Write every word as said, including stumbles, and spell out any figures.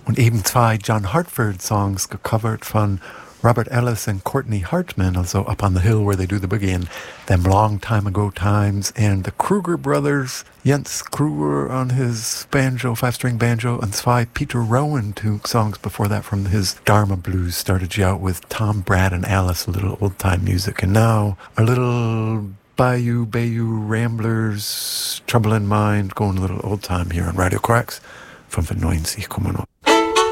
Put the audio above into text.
Und eben zwei John Hartford-Songs gecovert von Robert Ellis and Courtney Hartman, also Up on the Hill Where They Do the Boogie, and Them Long Time Ago Times, and the Kruger brothers, Jens Kruger on his banjo, five-string banjo, and zwei Peter Rowan, two songs before that from his Dharma Blues, started you out with Tom, Brad, and Alice, a little old-time music. And now, a little Bayou, Bayou Ramblers, Trouble in Mind, going a little old-time here on Radio Cracks, fünfundneunzig Komma neun.